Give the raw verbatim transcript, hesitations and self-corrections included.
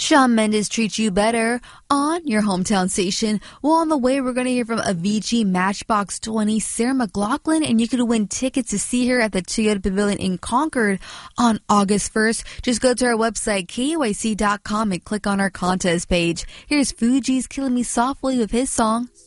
Shawn Mendes Treats You Better on your hometown station. Well, on the way, we're going to hear from Avicii, Matchbox twenty, Sarah McLachlan, and you could win tickets to see her at the Toyota Pavilion in Concord on August first. Just go to our website, K U I C dot com, and click on our contest page. Here's Fuji's Killing Me Softly with his song,